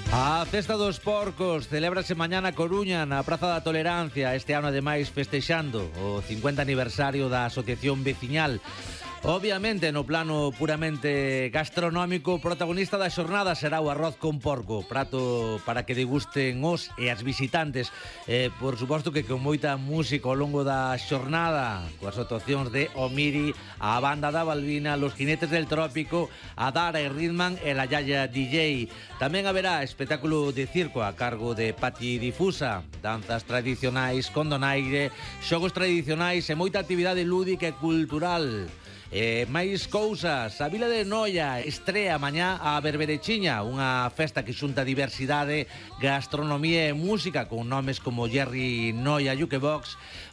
A Festa dos Porcos celébrase mañá na Coruña, na Praza da Tolerancia, este ano ademais festexando o 50 aniversario da Asociación Veciñal. Obviamente, no plano puramente gastronómico, o protagonista da xornada será o arroz con porco, prato para que degusten os e as visitantes. Por suposto que con moita música ao longo da xornada, coas actuacións de Omiri, a banda da Balbina, Los Jinetes del Trópico, a Dara e Ritman e la Yaya DJ. Tamén haberá espectáculo de circo a cargo de Pati Difusa, danzas tradicionais con donaire, xogos tradicionais e moita actividade lúdica e cultural. Máis cousas, a Vila de Noia estrea mañá a Berberechiña, unha festa que xunta diversidade, gastronomía e música con nomes como Jerry Noia, Jukebox,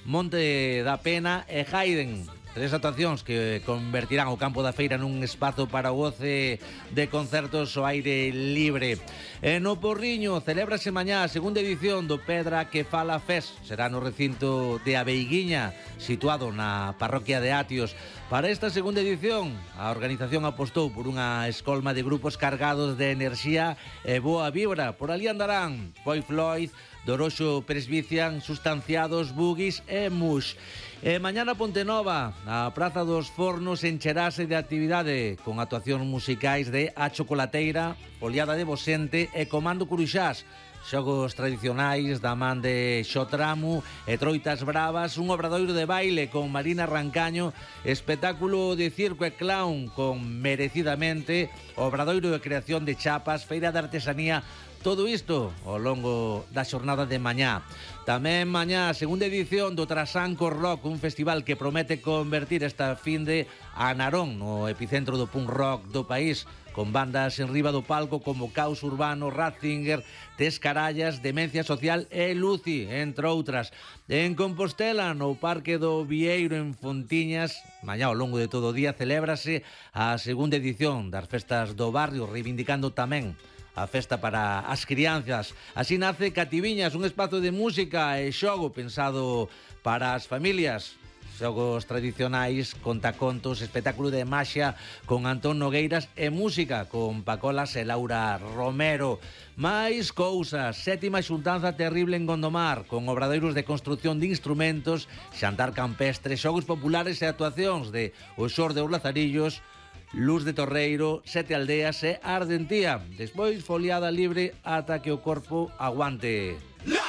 Monte da Pena e Haydn. Tres actuacións que convertirán o campo da feira nun espazo para o goce de concertos ao aire libre. No Porriño celébrase mañá a segunda edición do Pedra que Fala Fest. Será no recinto de Abeiguiña, situado na parroquia de Atios. Para esta segunda edición, a organización apostou por unha escolma de grupos cargados de enerxía e boa vibra. Por ali andarán Poi Floyd, Doroxo Presbician, Sustanciados, Bugis e Mush. Mañá na Pontenova, a Praza dos Fornos encherase de actividade con actuacións musicais de A Chocolateira, Oleada de Bosente e Comando Curuxás. Xogos tradicionais da man de Xotramu e Troitas Bravas, un obradoiro de baile con Marina Rancaño, espectáculo de circo e clown con Merecidamente, obradoiro de creación de chapas, feira de artesanía. Todo isto ao longo da xornada de mañá. Tamén mañá a segunda edición do Trasanco Rock, un festival que promete convertir esta finde a Narón no epicentro do punk rock do país, con bandas en riba do palco como Caos Urbano, Ratzinger, Tescarallas, Demencia Social e Luci, entre outras. En Compostela, no Parque do Vieiro en Fontiñas, mañá ao longo de todo o día celébrase a segunda edición das festas do barrio, reivindicando tamén a festa para as crianzas. Así nace Cativiñas, un espazo de música e xogo pensado para as familias. Xogos tradicionais, contacontos, espectáculo de maxia con Antón Nogueiras e música con Pacolas e Laura Romero. Mais cousas, sétima xuntanza terrible en Gondomar, con obradoiros de construcción de instrumentos, xantar campestre, xogos populares e actuacións de O Xor de os Lazarillos, Luz de Torreiro, Sete Aldeas e Ardentía. Despois, foliada libre ata que o corpo aguante.